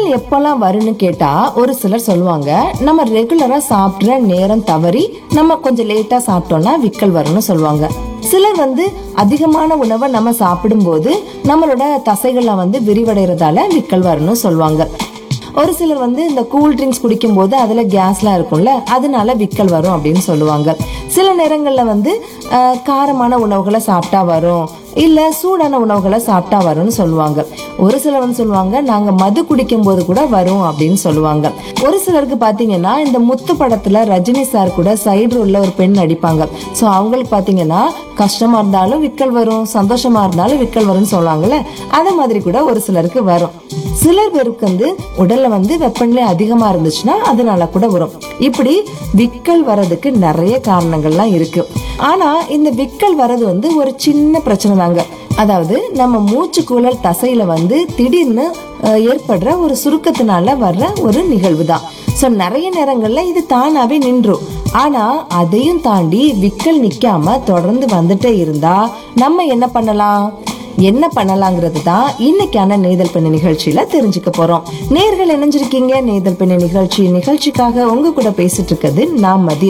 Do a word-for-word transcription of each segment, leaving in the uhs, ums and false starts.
விக்கல் எப்பெல்லாம் வரும்னு கேட்டா ஒரு சிலர் சொல்லுவாங்க, நம்ம ரெகுலரா சாப்பிடுற நேரம் தவறி நம்ம கொஞ்சம் லேட்டா சாப்பிட்டோம்னா விக்கல் வரும்னு சொல்லுவாங்க. சிலர் வந்து அதிகமான உணவை நம்ம சாப்பிடும் போது நம்மளோட தசைகள்லாம் வந்து விரிவடைறதால விக்கல் வரும்னு சொல்லுவாங்க. ஒரு சிலர் வந்து இந்த கூல் ட்ரிங்க்ஸ் குடிக்கும் போது அதுல கேஸ்லாம் இருக்கும்ல, அதனால விக்கல் வரும் அப்படின்னு சொல்லுவாங்க. சில நேரங்கள்ல வந்து அஹ் காரமான உணவுகளை சாப்பிட்டா வரும், இல்ல சூடான உணவுகளை சாப்பிட்டா வரும்னு சொல்லுவாங்க. ஒரு சிலர் வந்து சொல்லுவாங்க, நாங்க மது குடிக்கும் போது கூட வரும் அப்படின்னு சொல்லுவாங்க. ஒரு சிலருக்கு பாத்தீங்கன்னா இந்த முத்து படத்துல ரஜினி சார் கூட சைடு ரோல்ல ஒரு பெண் நடிப்பாங்க. சோ அவங்களுக்கு பாத்தீங்கன்னா கஷ்டமா இருந்தாலும் விக்கல் வரும், சந்தோஷமா இருந்தாலும் விக்கல் வரும்னு சொல்லுவாங்கல்ல, அத மாதிரி கூட ஒரு சிலருக்கு வரும். சிலர் பேருக்கு வந்து உடல்ல வந்து வெப்பநிலை அதிகமா இருந்துச்சுன்னா அதனால கூட வரும். இப்படி விக்கல் வர்றதுக்கு நிறைய காரணங்கள்லாம் இருக்கு. ஆனா இந்த விக்கல் வர்றது வந்து ஒரு சின்ன பிரச்சனை தாங்க. அதாவது நம்ம மூச்சு குழல் தசையில வந்து திடீர்னு ஏற்படுற ஒரு சுருக்கத்தினால வர்ற ஒரு நிகழ்வு தான். சோ நிறைய நேரங்கள்ல இது தானாவே நின்றும். ஆனா அதையும் தாண்டி விக்கல் நிக்காம தொடர்ந்து வந்துட்டே இருந்தா நம்ம என்ன பண்ணலாம் என்ன பண்ணலாங்கிறது தான் இன்னைக்கான நெய்தல் பெண்ணு நிகழ்ச்சியில தெரிஞ்சுக்க போறோம். நேர்கள் இணைஞ்சிருக்கீங்க நெய்தல் பெண்ணு நிகழ்ச்சி. நிகழ்ச்சிக்காக உங்க கூட பேசிட்டு இருக்கிறது நான் மதி.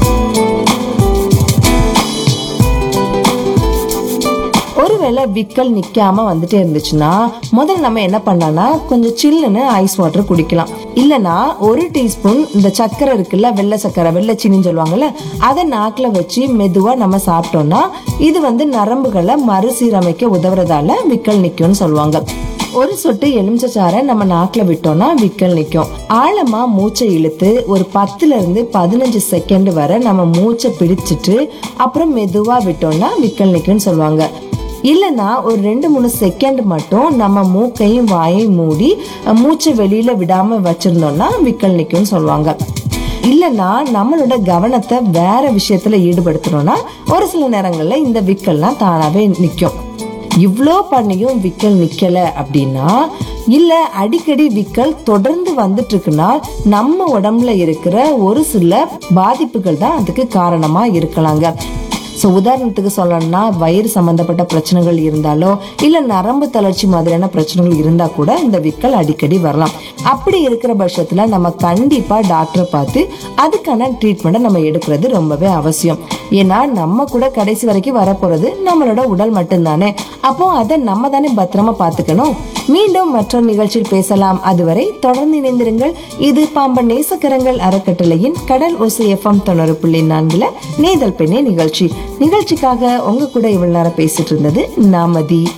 ஒருவேளை விக்கல் நிக்காம வந்துட்டே இருந்துச்சுன்னா முதல்ல நம்ம என்ன பண்ணலாம்னா கொஞ்சம் சில்லுன்னு ஐஸ் வாட்டர் குடிக்கலாம். இல்லனா ஒரு டீஸ்பூன் இந்த சக்கரை இருக்குல்ல, வெள்ளை சக்கரை, வெள்ளை சீனின்னு சொல்லுவாங்கல்ல, அதை நாக்குல வச்சு மெதுவா நம்ம சாப்பிட்டோம்னா இது வந்து நரம்புகளை மறுசீரமைக்க உதவுறதால விக்கல் நிக்கும்னு சொல்லுவாங்க. ஒரு சொட்டு எலுமிச்சை நம்ம நாக்குல விட்டோம்னா விக்கல் நிக்கும். ஆழமா மூச்சை இழுத்து ஒரு பத்துல இருந்து பதினஞ்சு செகண்ட் வரை நம்ம மூச்சை பிடிச்சிட்டு அப்புறம் மெதுவா விட்டோம்னா விக்கல் நிக்கும்னு சொல்லுவாங்க. இல்லனா ஒரு ரெண்டு மூணு செகண்ட் மட்டும் நம்ம மூக்கையும் வாயையும் மூடி மூச்சை வெளியில விடாம வச்சிருந்தோம்னா விக்கல் நிக்கும்னு சொல்லுவாங்க. இல்லனா நம்மளோட கவனத்தை வேற விஷயத்துல ஈடுபடுத்தணும்னா ஒரு சில நேரங்கள்ல இந்த விக்கல்லாம் தானாவே நிக்கும். இவ்ளோ பண்ணியும் விக்கல் நிக்கல அப்படின்னா, இல்ல அடிக்கடி விக்கல் தொடர்ந்து வந்துட்டு இருக்குன்னா நம்ம உடம்புல இருக்கிற ஒரு சில பாதிப்புகள் தான் அதுக்கு காரணமா இருக்கலாங்க. சோ உதாரணத்துக்கு சொல்லணும்னா வயிறு சம்பந்தப்பட்ட பிரச்சனைகள் இருந்தாலோ இல்ல நரம்பு தளர்ச்சி மாதிரியான பிரச்சனைகள் இருந்தா கூட இந்த விக்கல் அடிக்கடி வரலாம். அப்படி இருக்கிற பட்சத்துல நம்ம கண்டிப்பா டாக்டரை பார்த்து அதுக்கான ட்ரீட்மெண்ட்டை நம்ம எடுக்கிறது ரொம்பவே அவசியம். ஏன்னா நம்ம கூட கடைசி வரைக்கும் வரப்போறது நம்மளோட உடல் மட்டும்தானே. அப்போ அதை நம்ம தானே பத்திரமா பாத்துக்கணும். மீண்டும் மற்றொரு நிகழ்ச்சியில் பேசலாம். அதுவரை தொடர்ந்து இணைந்திருங்கள். இது பாம்பன் நேசக்கரங்கள் அறக்கட்டளையின் கடல் ஓசை எஃப்எம் தொண்ணூறு புள்ளி நான்குல நெய்தல் பெண்ணே நிகழ்ச்சி. நிகழ்ச்சிக்காக உங்க கூட இவ்வளவு நேரம் பேசிட்டு இருந்தது நாமதி.